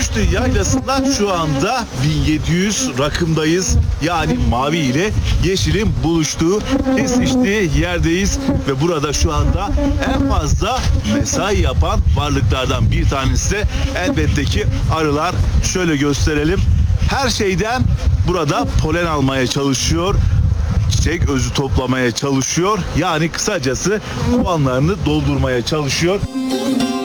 Gümüşlü Yaylası'nda şu anda 1700 rakımdayız. Yani mavi ile yeşilin buluştuğu, kesiştiği yerdeyiz. Ve burada şu anda en fazla mesai yapan varlıklardan bir tanesi de elbette ki arılar. Şöyle gösterelim. Her şeyden burada polen almaya çalışıyor. Çiçek özü toplamaya çalışıyor. Yani kısacası kovanlarını doldurmaya çalışıyor.